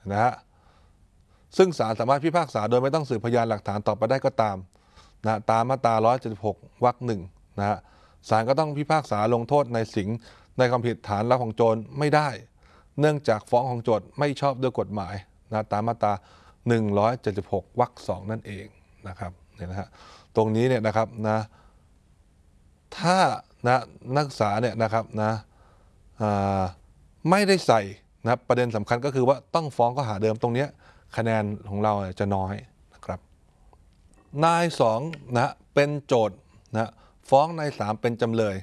นะฮะซึ่งศาลสามารถพิพากษาโดยไม่ต้องสืบพยานหลักฐานต่อไปได้ก็ตามนะตามมาตรา176 วรรค 1นะฮะศาลก็ต้องพิพากษาลงโทษนายสิงห์ในความผิดฐานลักของโจรไม่ได้เนื่องจากฟ้องของโจทก์ไม่ชอบด้วยกฎหมายนะตามมาตรา176 วรรค 2นั่นเองนะครับเนี่ยนะฮะตรงนี้เนี่ยนะครับนะถ้านะนักศึกษาเนี่ยนะครับนะไม่ได้ใส่นะประเด็นสำคัญก็คือว่าต้องฟ้องข้อหาเดิมตรงนี้คะแนนของเราจะน้อยนะครับนาย2นะเป็นโจทก์นะฟ้องนาย3เป็นจำเลย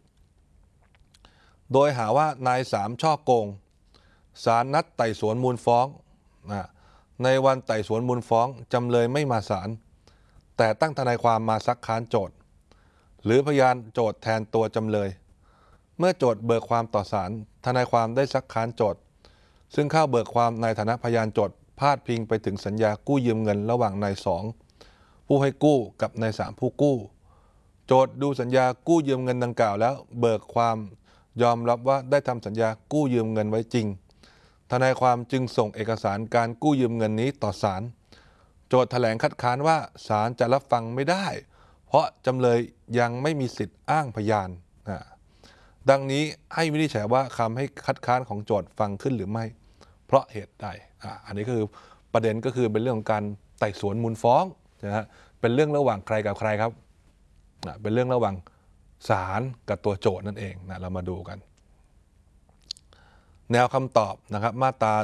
โดยหาว่านาย3ฉ้อโกงศาลนัดไต่สวนมูลฟ้องนะในวันไต่สวนมูลฟ้องจำเลยไม่มาศาลแต่ตั้งทนายความมาซักค้านโจทก์หรือพยานโจทก์แทนตัวจำเลยเมื่อโจทก์เบิกความต่อศาลทนายความได้ซักค้านโจทก์ซึ่งเข้าเบิกความในฐานะพยานโจทก์พาดพิงไปถึงสัญญากู้ยืมเงินระหว่างนาย2ผู้ให้กู้กับนาย3ผู้กู้โจทก์ดูสัญญากู้ยืมเงินดังกล่าวแล้วเบิกความยอมรับว่าได้ทำสัญญากู้ยืมเงินไว้จริงทนายความจึงส่งเอกสารการกู้ยืมเงินนี้ต่อศาลโจทก์แถลงคัดค้านว่าศาลจะรับฟังไม่ได้เพราะจำเลยยังไม่มีสิทธิ์อ้างพยานดังนี้ให้วินิจฉัยว่าคำให้คัดค้านของโจทก์ฟังขึ้นหรือไม่เพราะเหตุใดอันนี้คือประเด็นก็คือเป็นเรื่องของการไต่สวนมูลฟ้องนะฮะเป็นเรื่องระหว่างใครกับใครครับเป็นเรื่องระหว่างศาลกับตัวโจทก์นั่นเองนะเรามาดูกันแนวคำตอบนะครับมาตรา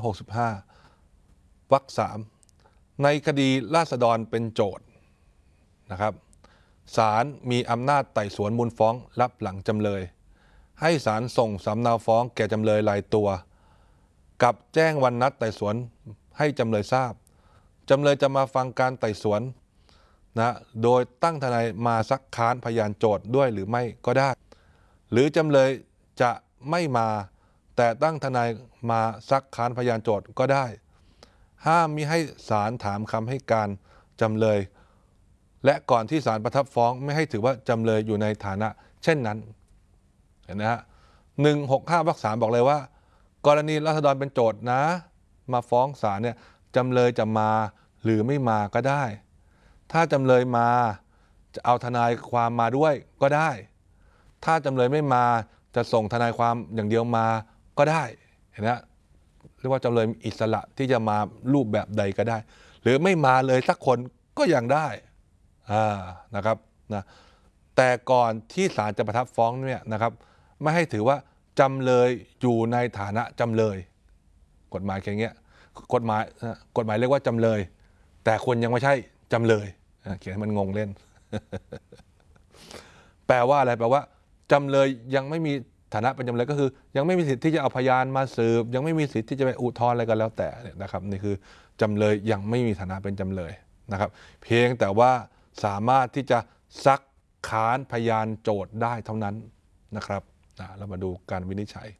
165 วรรค 3ในคดีราษฎรเป็นโจทก์นะครับศาลมีอำนาจไต่สวนมูลฟ้องรับหลังจำเลยให้ศาลส่งสำเนาฟ้องแก่จำเลยรายตัวกับแจ้งวันนัดไต่สวนให้จำเลยทราบจำเลยจะมาฟังการไต่สวนนะโดยตั้งทนายมาซักค้านพยานโจทก์ด้วยหรือไม่ก็ได้หรือจำเลยจะไม่มาแต่ตั้งทนายมาซักค้านพยานโจทก์ก็ได้ห้ามมิให้ศาลถามคำให้การจำเลยและก่อนที่ศาลประทับฟ้องไม่ให้ถือว่าจำเลยอยู่ในฐานะเช่นนั้นเห็นนะฮะ165 วรรค 3บอกเลยว่ากรณีราษฎรเป็นโจทก์นะมาฟ้องศาลเนี่ยจำเลยจะมาหรือไม่มาก็ได้ถ้าจำเลยมาจะเอาทนายความมาด้วยก็ได้ถ้าจำเลยไม่มาจะส่งทนายความอย่างเดียวมาก็ได้เห็นไหมเรียกว่าจำเลยอิสระที่จะมารูปแบบใดก็ได้หรือไม่มาเลยสักคนก็ยังได้นะครับนะแต่ก่อนที่ศาลจะประทับฟ้องเนี่ยนะครับไม่ให้ถือว่าจำเลยอยู่ในฐานะจำเลยกฎหมายอย่างเงี้ยกฎหมายเรียกว่าจำเลยแต่คนยังไม่ใช่จำเลยเขียนให้มันงงเล่น แปลว่าอะไรแปลว่าจำเลยยังไม่มีฐานะเป็นจำเลยก็คือยังไม่มีสิทธิ์ที่จะเอาพยานมาสืบยังไม่มีสิทธิ์ที่จะไปอุทธรณ์อะไรกันแล้วแต่นะครับนี่คือจำเลยยังไม่มีฐานะเป็นจำเลยนะครับเพียงแต่ว่าสามารถที่จะซักค้านพยานโจทก์ได้เท่านั้นนะครับเรามาดูการวินิจฉัย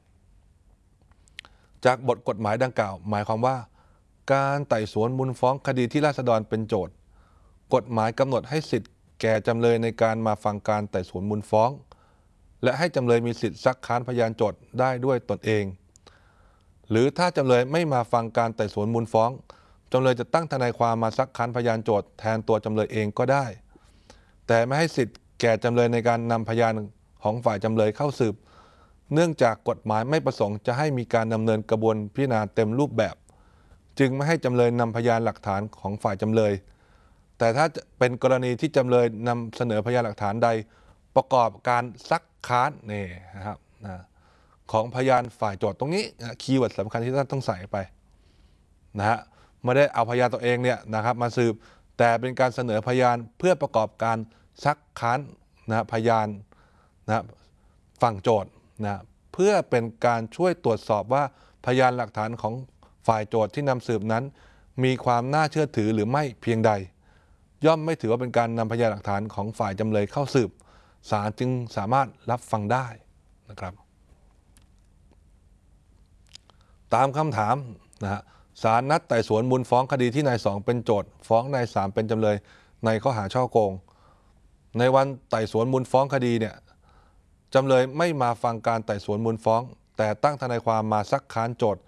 จากบทกฎหมายดังกล่าวหมายความว่าการไต่สวนมูลฟ้องคดีที่ราษฎรเป็นโจทก์กฎหมายกำหนดให้สิทธิ์แก่จำเลยในการมาฟังการไต่สวนมูลฟ้องและให้จำเลยมีสิทธิ์ซักค้านพยานโจทก์ได้ด้วยตนเองหรือถ้าจำเลยไม่มาฟังการไต่สวนมูลฟ้องจำเลยจะตั้งทนายความมาซักค้านพยานโจทก์แทนตัวจำเลยเองก็ได้แต่ไม่ให้สิทธิ์แก่จำเลยในการนำพยานของฝ่ายจำเลยเข้าสืบเนื่องจากกฎหมายไม่ประสงค์จะให้มีการดำเนินกระบวนพิจารณาเต็มรูปแบบจึงไม่ให้จำเลยนำพยานหลักฐานของฝ่ายจำเลยแต่ถ้าเป็นกรณีที่จำเลยนำเสนอพยานหลักฐานใดประกอบการซักค้านนี่นะครับของพยานฝ่ายโจทก์ตรงนี้คีย์เวิร์ดสำคัญที่ท่านต้องใส่ไปนะฮะไม่ได้เอาพยานตัวเองเนี่ยนะครับมาสืบแต่เป็นการเสนอพยานเพื่อประกอบการซักค้านพยานฝั่งโจทก์เพื่อเป็นการช่วยตรวจสอบว่าพยานหลักฐานของฝ่ายโจทก์ที่นำสืบนั้นมีความน่าเชื่อถือหรือไม่เพียงใดย่อมไม่ถือว่าเป็นการนำพยานหลักฐานของฝ่ายจำเลยเข้าสืบศาลจึงสามารถรับฟังได้นะครับตามคำถามศาลนัดไต่สวนมูลฟ้องคดีที่นาย2เป็นโจทก์ฟ้องนาย3เป็นจำเลยในข้อหาฉ้อโกงในวันไต่สวนมูลฟ้องคดีเนี่ยจำเลยไม่มาฟังการไต่สวนมูลฟ้องแต่ตั้งทนายความมาซักค้านโจทก์